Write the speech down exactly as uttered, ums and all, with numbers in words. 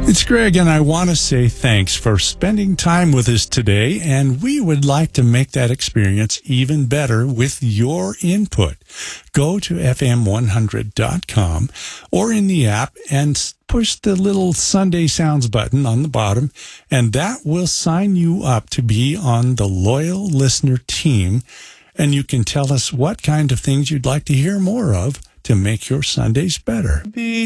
It's Greg, and I want to say thanks for spending time with us today, and we would like to make that experience even better with your input. Go to F M one hundred dot com or in the app and push the little Sunday Sounds button on the bottom, and that will sign you up to be on the loyal listener team, and you can tell us what kind of things you'd like to hear more of to make your Sundays better. Be